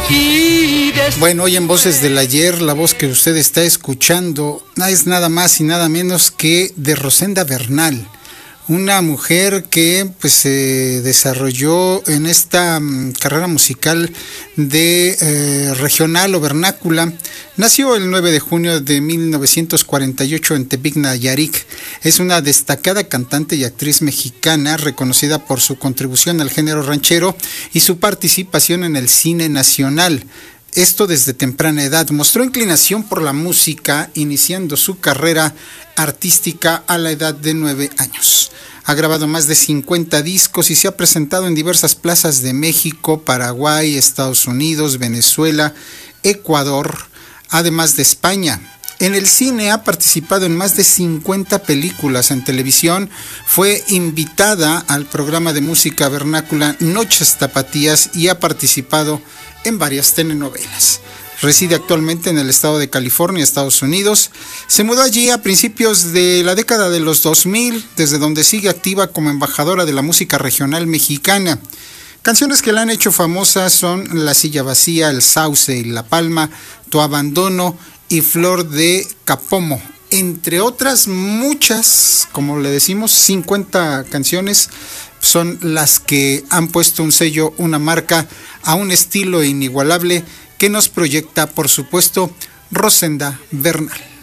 Bueno, hoy en Voces del Ayer, la voz que usted está escuchando es nada más y nada menos que de Rosenda Bernal, una mujer que pues se desarrolló en esta carrera musical de regional o vernácula. Nació el 9 de junio de 1948 en Tepic, Nayarit. Es una destacada cantante y actriz mexicana reconocida por su contribución al género ranchero y su participación en el cine nacional. Esto desde temprana edad. Mostró inclinación por la música, iniciando su carrera artística a la edad de 9 años. Ha grabado más de 50 discos y se ha presentado en diversas plazas de México, Paraguay, Estados Unidos, Venezuela, Ecuador, además de España. En el cine ha participado en más de 50 películas. En televisión fue invitada al programa de música vernácula Noches Tapatías y ha participado en varias telenovelas. Reside actualmente en el estado de California, Estados Unidos. Se mudó allí a principios de la década de los 2000, desde donde sigue activa como embajadora de la música regional mexicana. Canciones que la han hecho famosa son La Silla Vacía, El Sauce y La Palma, Tu Abandono y Flor de Capomo, entre otras muchas, como le decimos, 50 canciones son las que han puesto un sello, una marca a un estilo inigualable que nos proyecta, por supuesto, Rosenda Bernal.